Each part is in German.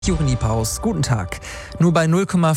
Juri Niepaus, guten Tag. Nur bei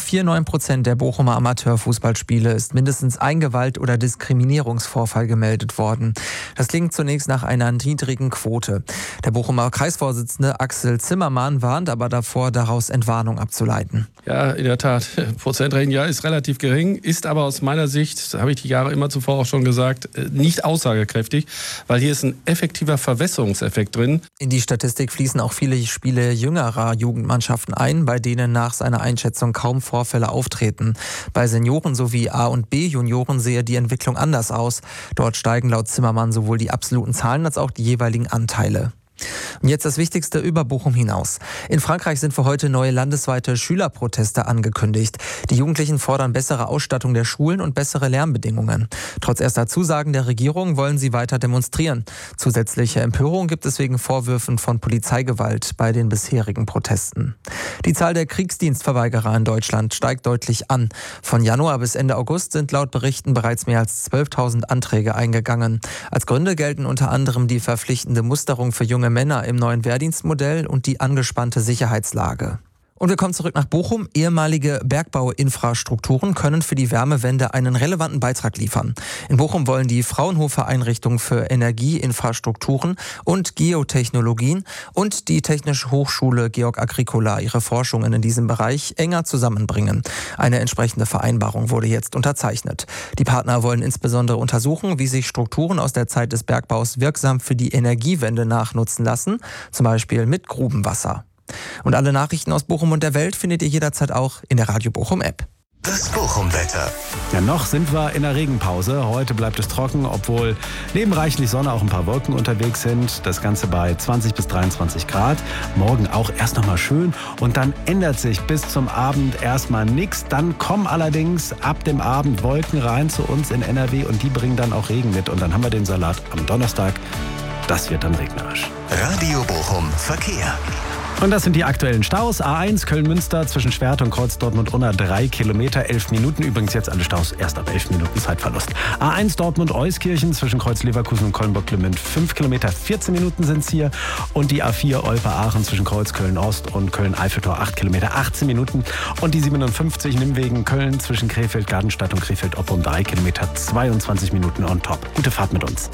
0,49% der Bochumer Amateurfußballspiele ist mindestens ein Gewalt- oder Diskriminierungsvorfall gemeldet worden. Das klingt zunächst nach einer niedrigen Quote. Der Bochumer Kreisvorsitzende Axel Zimmermann warnt aber davor, daraus Entwarnung abzuleiten. Ja, in der Tat. Prozentrechnen, ja, ist relativ gering, ist aber aus meiner Sicht, habe ich die Jahre immer zuvor auch schon gesagt, nicht aussagekräftig, weil hier ist ein effektiver Verwässerungseffekt drin. In die Statistik fließen auch viele Spiele jüngerer Jugendmannschaften ein, bei denen nach seiner Einschätzung kaum Vorfälle auftreten. Bei Senioren sowie A- und B-Junioren sehe die Entwicklung anders aus. Dort steigen laut Zimmermann sowohl die absoluten Zahlen als auch die jeweiligen Anteile. Und jetzt das Wichtigste über Bochum hinaus. In Frankreich sind für heute neue landesweite Schülerproteste angekündigt. Die Jugendlichen fordern bessere Ausstattung der Schulen und bessere Lärmbedingungen. Trotz erster Zusagen der Regierung wollen sie weiter demonstrieren. Zusätzliche Empörung gibt es wegen Vorwürfen von Polizeigewalt bei den bisherigen Protesten. Die Zahl der Kriegsdienstverweigerer in Deutschland steigt deutlich an. Von Januar bis Ende August sind laut Berichten bereits mehr als 12.000 Anträge eingegangen. Als Gründe gelten unter anderem die verpflichtende Musterung für junge Männer im neuen Wehrdienstmodell und die angespannte Sicherheitslage. Und wir kommen zurück nach Bochum. Ehemalige Bergbauinfrastrukturen können für die Wärmewende einen relevanten Beitrag liefern. In Bochum wollen die Fraunhofer Einrichtung für Energieinfrastrukturen und Geotechnologien und die Technische Hochschule Georg Agricola ihre Forschungen in diesem Bereich enger zusammenbringen. Eine entsprechende Vereinbarung wurde jetzt unterzeichnet. Die Partner wollen insbesondere untersuchen, wie sich Strukturen aus der Zeit des Bergbaus wirksam für die Energiewende nachnutzen lassen, zum Beispiel mit Grubenwasser. Und alle Nachrichten aus Bochum und der Welt findet ihr jederzeit auch in der Radio Bochum App. Das Bochum-Wetter. Ja, noch sind wir in der Regenpause. Heute bleibt es trocken, obwohl neben reichlich Sonne auch ein paar Wolken unterwegs sind. Das Ganze bei 20 bis 23 Grad. Morgen auch erst noch mal schön und dann ändert sich bis zum Abend erstmal nichts. Dann kommen allerdings ab dem Abend Wolken rein zu uns in NRW und die bringen dann auch Regen mit. Und dann haben wir den Salat am Donnerstag. Das wird dann regnerisch. Radio Bochum Verkehr. Und das sind die aktuellen Staus. A1 Köln-Münster zwischen Schwert und Kreuz Dortmund-Unna 3 Kilometer, 11 Minuten. Übrigens jetzt alle Staus erst ab 11 Minuten Zeitverlust. A1 Dortmund-Euskirchen zwischen Kreuz Leverkusen und Köln-Bocklemünd 5 Kilometer, 14 Minuten sind es hier. Und die A4 Olpe-Aachen zwischen Kreuz Köln-Ost und Köln-Eiffeltor 8 Kilometer, 18 Minuten. Und die 57 Nimmwegen Köln zwischen Krefeld-Gardenstadt und Krefeld-Oppum 3 Kilometer, 22 Minuten on top. Gute Fahrt mit uns.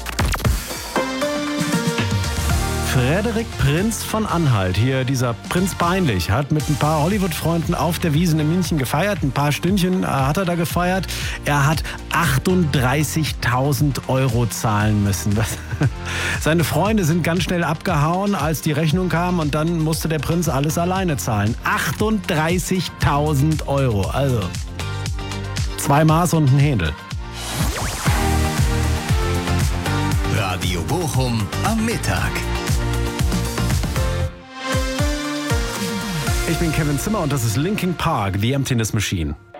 Frederik Prinz von Anhalt, hier dieser Prinz Peinlich, hat mit ein paar Hollywood-Freunden auf der Wiesn in München gefeiert. Ein paar Stündchen hat er da gefeiert. Er hat 38.000 € zahlen müssen. Seine Freunde sind ganz schnell abgehauen, als die Rechnung kam und dann musste der Prinz alles alleine zahlen. 38.000 €, also 2 Maß und ein Händel. Radio Bochum am Mittag. Ich bin Kevin Zimmer und das ist Linkin Park, The Emptiness Machine.